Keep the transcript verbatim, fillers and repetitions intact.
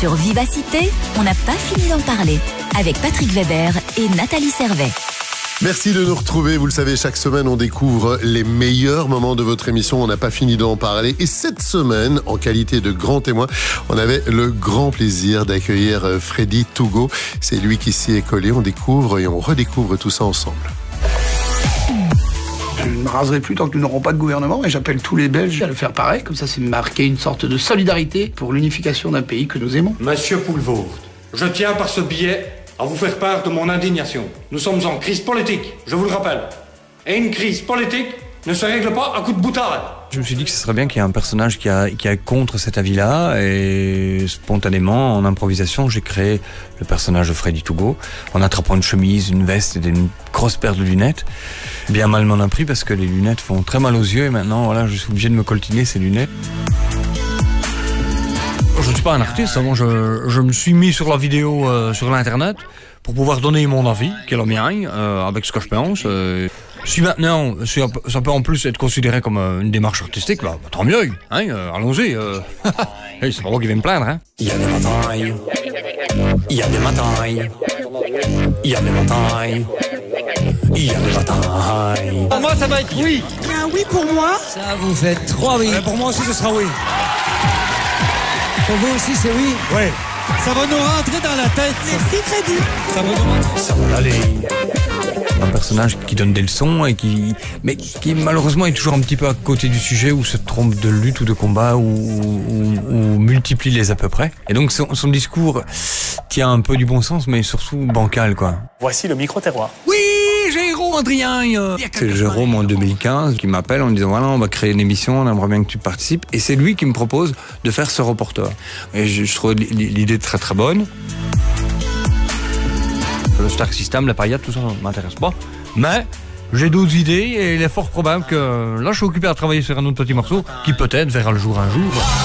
Sur Vivacité, on n'a pas fini d'en parler. Avec Patrick Weber et Nathalie Servet. Merci de nous retrouver. Vous le savez, chaque semaine, on découvre les meilleurs moments de votre émission. On n'a pas fini d'en parler. Et cette semaine, en qualité de grand témoin, on avait le grand plaisir d'accueillir Freddy Tougault. C'est lui qui s'y est collé. On découvre et on redécouvre tout ça ensemble. Je ne me raserai plus tant que nous n'aurons pas de gouvernement et j'appelle tous les Belges à le faire pareil. Comme ça, c'est marquer une sorte de solidarité pour l'unification d'un pays que nous aimons. Monsieur Poulvord, je tiens par ce billet à vous faire part de mon indignation. Nous sommes en crise politique, je vous le rappelle. Et une crise politique ne se règle pas à coups de boutade. Je me suis dit que ce serait bien qu'il y ait un personnage qui a, qui a contre cet avis-là, et spontanément, en improvisation, j'ai créé le personnage de Freddy Tougault en attrapant une chemise, une veste et une grosse paire de lunettes. Bien mal m'en a pris parce que les lunettes font très mal aux yeux et maintenant, voilà, je suis obligé de me coltiner ces lunettes. Je ne suis pas un artiste, avant je, je me suis mis sur la vidéo euh, sur l'internet pour pouvoir donner mon avis, qui est le mien, euh, avec ce que je pense. Euh, si maintenant si ça peut en plus être considéré comme euh, une démarche artistique, bah, bah tant mieux, hein, euh, allons-y. Euh. Hey, c'est pas moi qui vais me plaindre. Hein. Il y a des batailles, il y a des batailles, il y a des batailles, il y a des batailles. Pour moi, ça va être oui. Un oui pour moi. Ça vous fait trois oui. Ouais, pour moi aussi, ce sera oui. Pour vous aussi, c'est oui. Oui. Ça va nous rentrer dans la tête. Merci, Freddy. Ça va nous rentrer. Ça va aller. Un personnage qui donne des leçons et qui, mais qui malheureusement est toujours un petit peu à côté du sujet, ou se trompe de lutte ou de combat, ou, ou, ou multiplie les à peu près. Et donc son, son discours tient un peu du bon sens, mais surtout bancal, quoi. Voici le micro-terroir. Oui, Jérôme Adrien. C'est Jérôme en deux mille quinze qui m'appelle en me disant voilà, on va créer une émission, on aimerait bien que tu participes. Et c'est lui qui me propose de faire ce reporter. Et je, je trouve l'idée très très bonne. Le Stark System, la paillette, tout ça, ne m'intéresse pas. Mais j'ai d'autres idées et il est fort probable que là, je suis occupé à travailler sur un autre petit morceau qui peut-être verra le jour un jour.